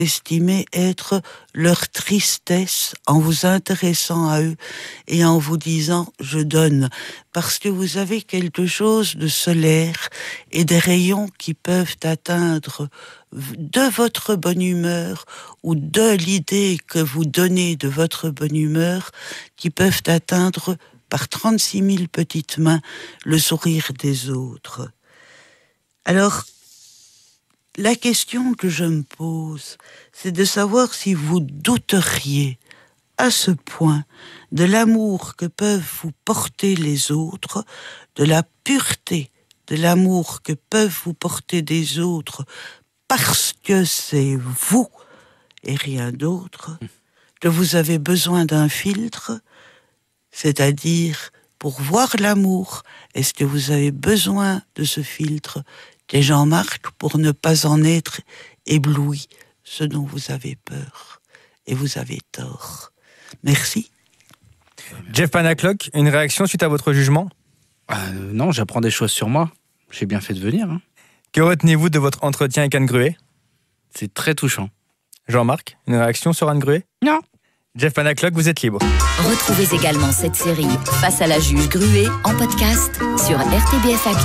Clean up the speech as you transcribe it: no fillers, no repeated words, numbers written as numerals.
estimez être leur tristesse en vous intéressant à eux et en vous disant « je donne ». Parce que vous avez quelque chose de solaire et des rayons qui peuvent atteindre de votre bonne humeur ou de l'idée que vous donnez de votre bonne humeur qui peuvent atteindre par 36 000 petites mains le sourire des autres. Alors, la question que je me pose, c'est de savoir si vous douteriez à ce point de l'amour que peuvent vous porter les autres, de la pureté de l'amour que peuvent vous porter des autres, parce que c'est vous et rien d'autre, que vous avez besoin d'un filtre, c'est-à-dire pour voir l'amour, est-ce que vous avez besoin de ce filtre qu'est Jean-Marc pour ne pas en être ébloui, ce dont vous avez peur, et vous avez tort. Merci. Jeff Panaclock, une réaction suite à votre jugement ? Non, j'apprends des choses sur moi. J'ai bien fait de venir. Que retenez-vous de votre entretien avec Anne Gruet ? C'est très touchant. Jean-Marc, une réaction sur Anne Gruet ? Non. Jeff Panaclock, vous êtes libre. Retrouvez également cette série Face à la juge Gruet en podcast sur RTBF.